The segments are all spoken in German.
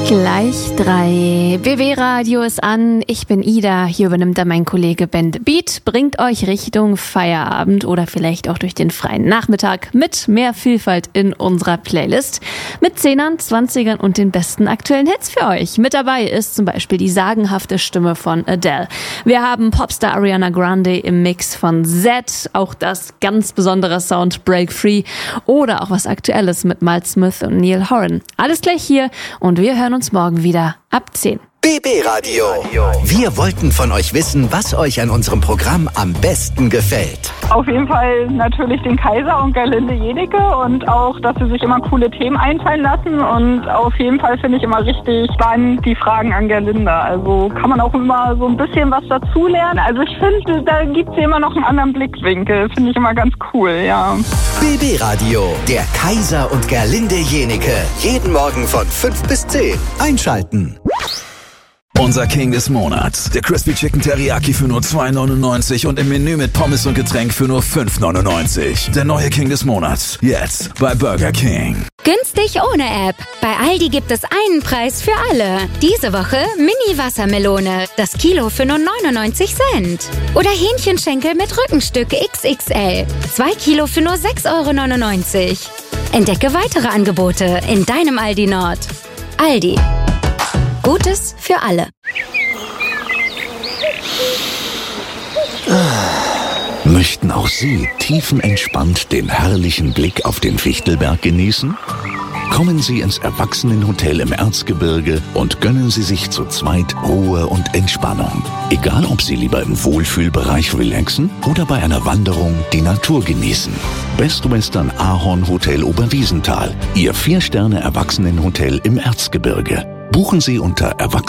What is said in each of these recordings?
Gleich 3. BB Radio ist an. Ich bin Ida. Hier übernimmt dann mein Kollege Ben The Beat. Bringt euch Richtung Feierabend oder vielleicht auch durch den freien Nachmittag mit mehr Vielfalt in unserer Playlist. Mit 10ern, 20ern und den besten aktuellen Hits für euch. Mit dabei ist zum Beispiel die sagenhafte Stimme von Adele. Wir haben Popstar Ariana Grande im Mix von Z. Auch das ganz besondere Sound Break Free. Oder auch was Aktuelles mit Miles Smith und Neil Horan. Alles gleich hier und wir hören uns morgen wieder ab 10. BB Radio. Wir wollten von euch wissen, was euch an unserem Programm am besten gefällt. Auf jeden Fall natürlich den Kaiser und Gerlinde Jennecke und auch, dass sie sich immer coole Themen einfallen lassen und auf jeden Fall finde ich immer richtig spannend die Fragen an Gerlinde. Also kann man auch immer so ein bisschen was dazulernen. Also ich finde, da gibt es immer noch einen anderen Blickwinkel. Finde ich immer ganz cool, ja. BB Radio, der Kaiser und Gerlinde Jennecke. Jeden Morgen von 5 bis 10. Einschalten. Unser King des Monats. Der Crispy Chicken Teriyaki für nur 2,99 und im Menü mit Pommes und Getränk für nur 5,99. Der neue King des Monats. Jetzt bei Burger King. Günstig ohne App. Bei Aldi gibt es einen Preis für alle. Diese Woche Mini-Wassermelone. Das Kilo für nur 99 Cent. Oder Hähnchenschenkel mit Rückenstück XXL. 2 Kilo für nur 6,99 €. Entdecke weitere Angebote in deinem Aldi Nord. Aldi. Gutes für alle. Möchten auch Sie tiefenentspannt den herrlichen Blick auf den Fichtelberg genießen? Kommen Sie ins Erwachsenenhotel im Erzgebirge und gönnen Sie sich zu zweit Ruhe und Entspannung. Egal, ob Sie lieber im Wohlfühlbereich relaxen oder bei einer Wanderung die Natur genießen. Best Western Ahorn Hotel Oberwiesenthal, Ihr 4-Sterne-Erwachsenenhotel im Erzgebirge. Buchen Sie unter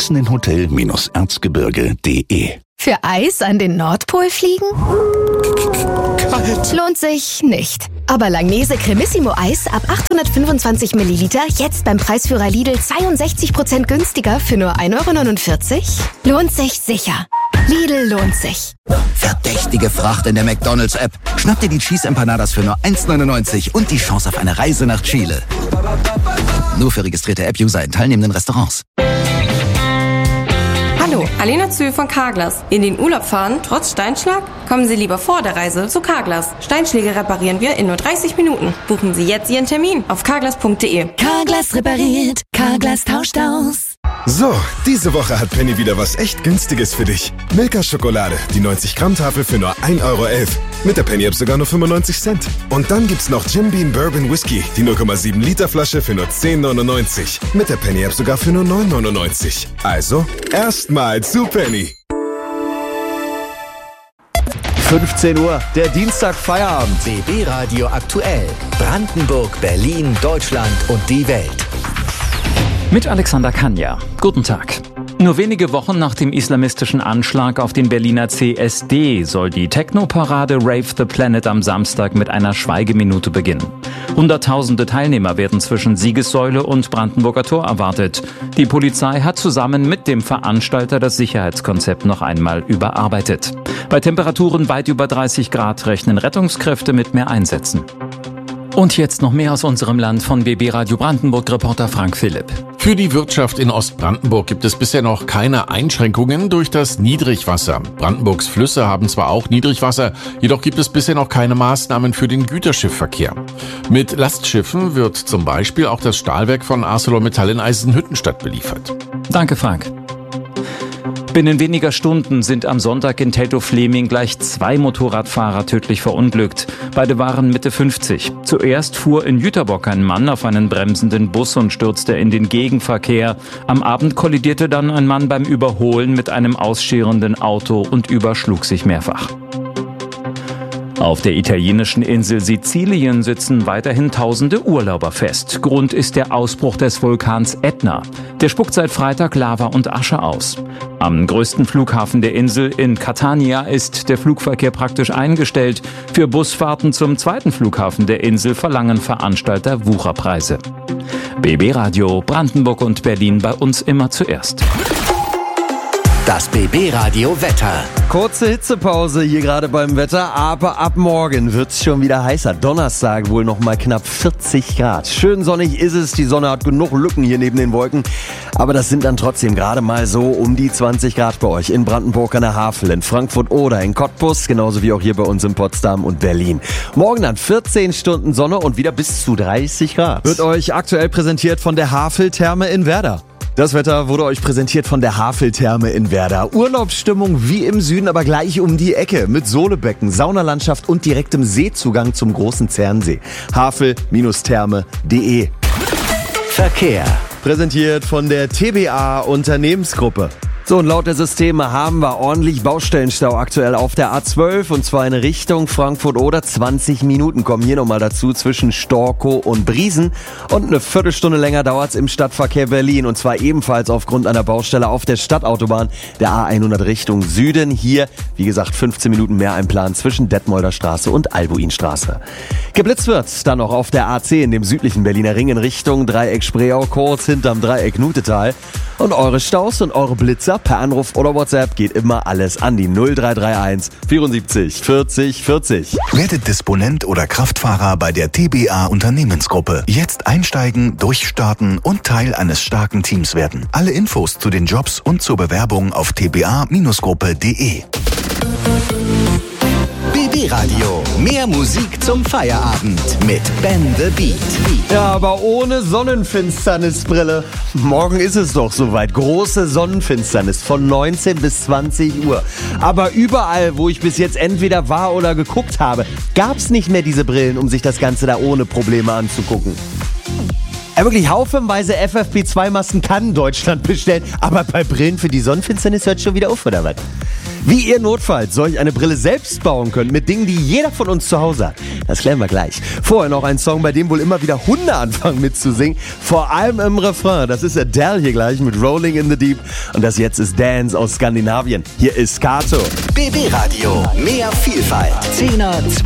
erwachsenenhotel-erzgebirge.de. Für Eis an den Nordpol fliegen? Kalt. Lohnt sich nicht. Aber Langnese Cremissimo Eis ab 825 Milliliter jetzt beim Preisführer Lidl 62% günstiger für nur 1,49 €? Lohnt sich sicher. Lidl lohnt sich. Verdächtige Fracht in der McDonald's-App. Schnapp dir die Cheese Empanadas für nur 1,99 und die Chance auf eine Reise nach Chile. Nur für registrierte App-User in teilnehmenden Restaurants. Hallo, Alena Zühl von Carglass. In den Urlaub fahren, trotz Steinschlag? Kommen Sie lieber vor der Reise zu Carglass. Steinschläge reparieren wir in nur 30 Minuten. Buchen Sie jetzt Ihren Termin auf carglass.de. Carglass repariert, Carglass tauscht aus. So, diese Woche hat Penny wieder was echt Günstiges für dich. Milka-Schokolade, die 90-Gramm-Tafel für nur 1,11 €. Mit der Penny-App sogar nur 95 Cent. Und dann gibt's noch Jim Beam Bourbon Whisky, die 0,7 Liter Flasche für nur 10,99. Mit der Penny-App sogar für nur 9,99. Also, erstmal zu Penny. 15 Uhr, der Dienstag Feierabend. BB Radio aktuell. Brandenburg, Berlin, Deutschland und die Welt. Mit Alexander Kanja. Guten Tag. Nur wenige Wochen nach dem islamistischen Anschlag auf den Berliner CSD soll die Techno-Parade Rave the Planet am Samstag mit einer Schweigeminute beginnen. Hunderttausende Teilnehmer werden zwischen Siegessäule und Brandenburger Tor erwartet. Die Polizei hat zusammen mit dem Veranstalter das Sicherheitskonzept noch einmal überarbeitet. Bei Temperaturen weit über 30 Grad rechnen Rettungskräfte mit mehr Einsätzen. Und jetzt noch mehr aus unserem Land von BB Radio Brandenburg-Reporter Frank Philipp. Für die Wirtschaft in Ostbrandenburg gibt es bisher noch keine Einschränkungen durch das Niedrigwasser. Brandenburgs Flüsse haben zwar auch Niedrigwasser, jedoch gibt es bisher noch keine Maßnahmen für den Güterschiffverkehr. Mit Lastschiffen wird zum Beispiel auch das Stahlwerk von ArcelorMittal in Eisenhüttenstadt beliefert. Danke, Frank. Binnen weniger Stunden sind am Sonntag in Teltow-Fleming gleich 2 Motorradfahrer tödlich verunglückt. Beide waren Mitte 50. Zuerst fuhr in Jüterbock ein Mann auf einen bremsenden Bus und stürzte in den Gegenverkehr. Am Abend kollidierte dann ein Mann beim Überholen mit einem ausscherenden Auto und überschlug sich mehrfach. Auf der italienischen Insel Sizilien sitzen weiterhin tausende Urlauber fest. Grund ist der Ausbruch des Vulkans Ätna. Der spuckt seit Freitag Lava und Asche aus. Am größten Flughafen der Insel in Catania ist der Flugverkehr praktisch eingestellt. Für Busfahrten zum zweiten Flughafen der Insel verlangen Veranstalter Wucherpreise. BB Radio Brandenburg und Berlin, bei uns immer zuerst. Das BB Radio Wetter. Kurze Hitzepause hier gerade beim Wetter, aber ab morgen wird's schon wieder heißer. Donnerstag wohl noch mal knapp 40 Grad. Schön sonnig ist es, die Sonne hat genug Lücken hier neben den Wolken. Aber das sind dann trotzdem gerade mal so um die 20 Grad bei euch in Brandenburg an der Havel, in Frankfurt oder in Cottbus, genauso wie auch hier bei uns in Potsdam und Berlin. Morgen dann 14 Stunden Sonne und wieder bis zu 30 Grad. Wird euch aktuell präsentiert von der Havel-Therme in Werder. Das Wetter wurde euch präsentiert von der Havel-Therme in Werder. Urlaubsstimmung wie im Süden, aber gleich um die Ecke. Mit Sohlebecken, Saunalandschaft und direktem Seezugang zum großen Zernsee. havel-therme.de. Verkehr. Präsentiert von der TBA Unternehmensgruppe. So, und laut der Systeme haben wir ordentlich Baustellenstau aktuell auf der A12 und zwar in Richtung Frankfurt oder 20 Minuten kommen hier nochmal dazu zwischen Storkow und Briesen und eine Viertelstunde länger dauert's im Stadtverkehr Berlin und zwar ebenfalls aufgrund einer Baustelle auf der Stadtautobahn der A100 Richtung Süden. Hier, wie gesagt, 15 Minuten mehr einplanen zwischen Detmolder Straße und Albuinstraße. Geblitzt wird's dann noch auf der A10 in dem südlichen Berliner Ring in Richtung Dreieck Spreeau, kurz hinterm Dreieck Nutetal. Und eure Staus und eure Blitzer per Anruf oder WhatsApp geht immer alles an die 0331 74 40 40. Werdet Disponent oder Kraftfahrer bei der TBA Unternehmensgruppe. Jetzt einsteigen, durchstarten und Teil eines starken Teams werden. Alle Infos zu den Jobs und zur Bewerbung auf tba-gruppe.de. BB Radio. Mehr Musik zum Feierabend mit Ben the Beat. Ja, aber ohne Sonnenfinsternisbrille. Morgen ist es doch soweit. Große Sonnenfinsternis von 19 bis 20 Uhr. Aber überall, wo ich bis jetzt entweder war oder geguckt habe, gab's nicht mehr diese Brillen, um sich das Ganze da ohne Probleme anzugucken. Ja, wirklich haufenweise FFP2-Masken kann Deutschland bestellen, aber bei Brillen für die Sonnenfinsternis hört schon wieder auf, oder was? Wie ihr notfalls solch eine Brille selbst bauen könnt mit Dingen, die jeder von uns zu Hause hat, das klären wir gleich. Vorher noch ein Song, bei dem wohl immer wieder Hunde anfangen mitzusingen, vor allem im Refrain. Das ist Adele hier gleich mit Rolling in the Deep und das jetzt ist Dance aus Skandinavien. Hier ist Kato. BB Radio, mehr Vielfalt. 10er,